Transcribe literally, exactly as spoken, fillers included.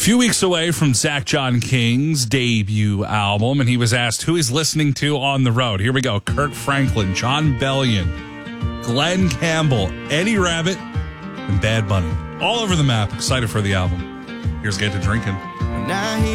few weeks away from Zach John King's debut album, and he was asked who he's listening to on the road. Here we go. Kirk Franklin, John Bellion, Glenn Campbell, Eddie Rabbitt, and Bad Bunny. All over the map. Excited for the album. Here's Get to Drinking. Now he